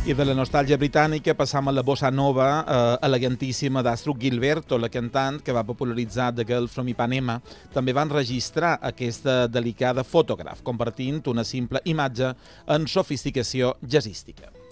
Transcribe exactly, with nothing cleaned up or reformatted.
I de la nostàlgia britànica passam a la bossa nova eh, elegantíssima d'Astrud Gilberto, la cantant que va popularitzar The Girl from Ipanema. També va enregistrar aquesta delicada fotograf, compartint una simple imatge en sofisticació jazzística.